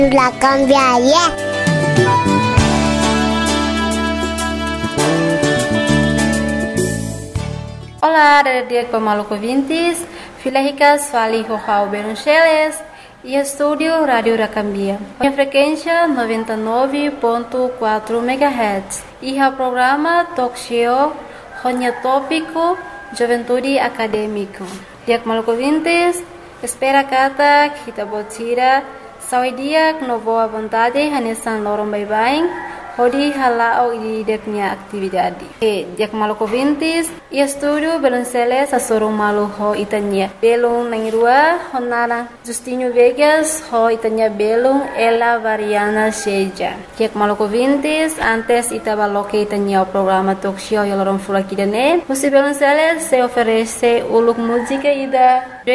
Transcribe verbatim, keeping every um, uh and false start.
La cambiaria. Olá, dia Maluco ouvintes, Filéricas Fali Rojal Beruncheles e estúdio Rádio Racambia. A frequência noventa e nove ponto quatro megahertz e o programa Talk Show Ronya Tópico Juventude Acadêmico. Dia Maluco ouvintes, espera kata kita botira saudia com boa vontade hanesan lorong bye-bye. Hodi halao di deknya aktividade. E dia Maluco ouvintes, e estúdio Beruncheles a sorong malu ho itanya. Belung nangirua honara Justinho Vegas ho itanya belung ela variana seja. Dia Maluco ouvintes, antes itaba loke itanya o programa talk show yolorong fulakidane. Musi Beruncheles se oferece uluk música ida